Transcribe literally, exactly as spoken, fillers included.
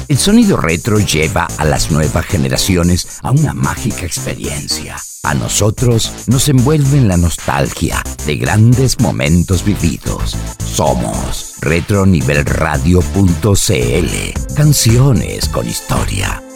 El sonido retro lleva a las nuevas generaciones a una mágica experiencia. A nosotros nos envuelve en la nostalgia de grandes momentos vividos. Somos retro nivel radio punto c l. Canciones con historia.